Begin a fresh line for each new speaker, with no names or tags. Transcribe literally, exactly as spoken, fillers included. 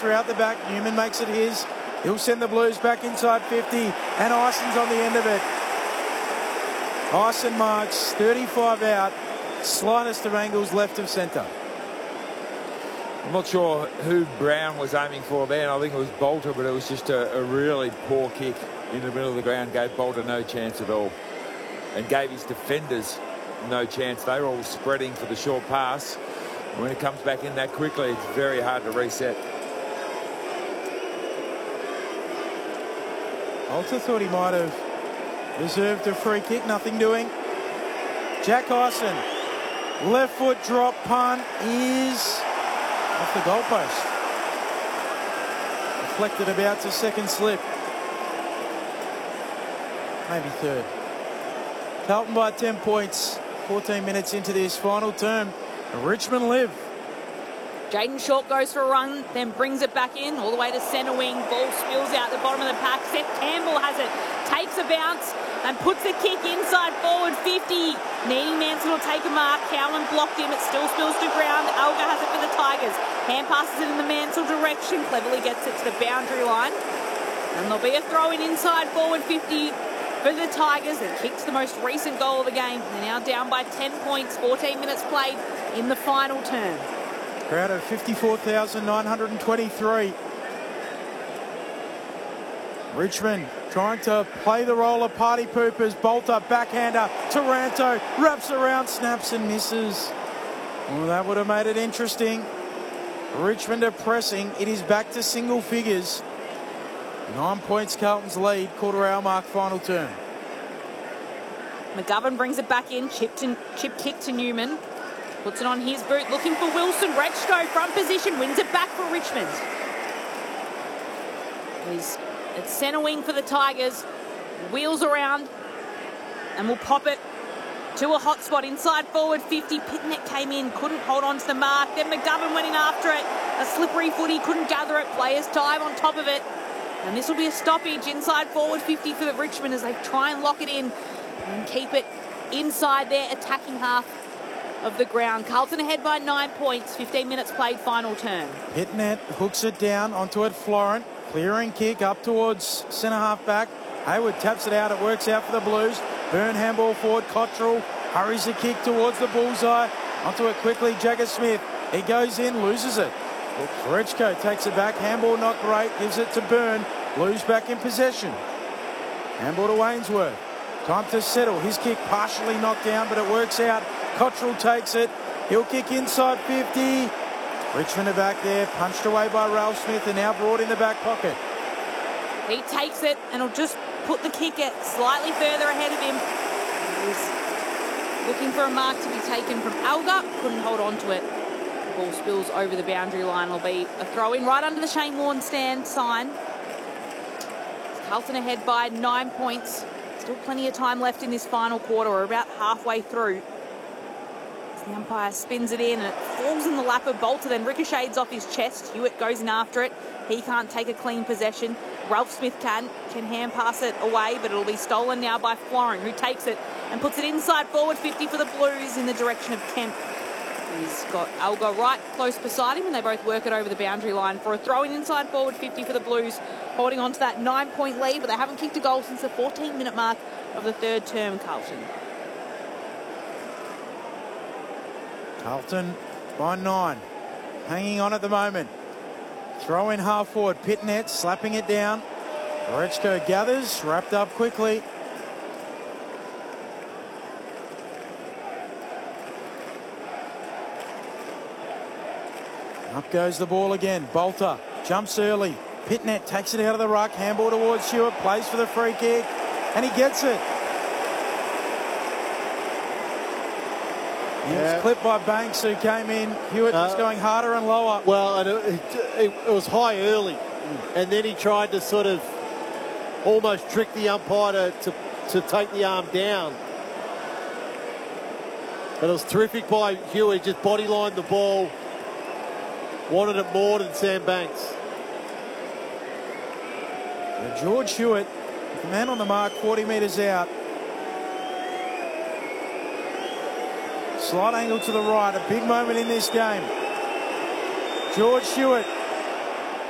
pressure out the back. Newman makes it his. He'll send the Blues back inside fifty, and Ison's on the end of it. Ison marks thirty-five out, slightest of angles left of centre.
I'm not sure who Brown was aiming for there. I think it was Bolter, but it was just a, a really poor kick in the middle of the ground. Gave Bolter no chance at all, and gave his defenders no chance. They were all spreading for the short pass. When it comes back in that quickly, it's very hard to reset.
Bolter thought he might have reserved a free kick. Nothing doing. Jack Ison, left foot drop punt is off the goalpost. Deflected about to second slip. Maybe third. Carlton by ten points. fourteen minutes into this final term. Richmond live.
Jaden Short goes for a run, then brings it back in, all the way to centre wing. Ball spills out the bottom of the pack. Seth Campbell has it, takes a bounce, and puts the kick inside forward fifty. Needing Mansell to take a mark. Cowland blocked him. It still spills to ground. Alga has it for the Tigers. Hand passes it in the Mansell direction. Cleverly gets it to the boundary line. And there'll be a throw in inside forward fifty for the Tigers. It kicks the most recent goal of the game. They're now down by ten points. fourteen minutes played in the final term.
Crowd of fifty-four thousand nine hundred twenty-three. Richmond trying to play the role of party poopers. Bolter, backhander, Taranto, wraps around, snaps and misses. Well, that would have made it interesting. Richmond are pressing. It is back to single figures. Nine points Carlton's lead. Quarter hour mark, final term.
McGovern brings it back in. Chip, to, chip kick to Newman. Puts it on his boot, looking for Wilson. Rechko, front position, wins it back for Richmond. He's at centre wing for the Tigers. Wheels around and will pop it to a hot spot inside forward fifty. Pitnet came in, couldn't hold on to the mark. Then McGovern went in after it. A slippery footy, couldn't gather it. Players dive on top of it. And this will be a stoppage inside forward fifty for the Richmond as they try and lock it in and keep it inside their attacking half of the ground. Carlton ahead by nine points. fifteen minutes played, final term.
Pitnet hooks it down onto it. Florent, clearing kick up towards centre half back. Hayward taps it out. It works out for the Blues. Burn handball forward. Cottrell hurries the kick towards the bullseye. Onto it quickly. Jagger Smith. He goes in, loses it. Rechko takes it back. Handball not great. Gives it to Burn. Blues back in possession. Handball to Wainsworth. Time to settle. His kick partially knocked down, but it works out. Cottrell takes it. He'll kick inside fifty. Richmond are back there. Punched away by Ralph Smith and now brought in the back pocket.
He takes it and will just put the kick at slightly further ahead of him. He's looking for a mark to be taken from Alga. Couldn't hold on to it. The ball spills over the boundary line. Will be a throw in right under the Shane Warne stand sign. Carlton ahead by nine points. Still plenty of time left in this final quarter. We're about halfway through. The umpire spins it in and it falls in the lap of Bolter, then ricochets off his chest. Hewitt goes in after it. He can't take a clean possession. Ralph Smith can, can hand pass it away, but it'll be stolen now by Florent, who takes it and puts it inside forward fifty for the Blues in the direction of Kemp. He's got Alga right close beside him and they both work it over the boundary line for a throw-in inside forward fifty for the Blues, holding on to that nine-point lead, but they haven't kicked a goal since the fourteen-minute mark of the third term, Carlton.
Carlton by nine. Hanging on at the moment. Throw in half forward. Pitnet slapping it down. Rechko gathers. Wrapped up quickly. Up goes the ball again. Bolter jumps early. Pitnet takes it out of the ruck. Handball towards Hewitt. Plays for the free kick. And he gets it. He
Yeah.
was clipped by Banks, who came in. Hewitt
Uh,
was going harder and lower.
Well, and it, it, it was high early, and then he tried to sort of almost trick the umpire to, to, to take the arm down. But it was terrific by Hewitt, just body lined the ball. Wanted it more than Sam Banks.
And George Hewitt, the man on the mark, forty metres out. Slight angle to the right, a big moment in this game. George Hewitt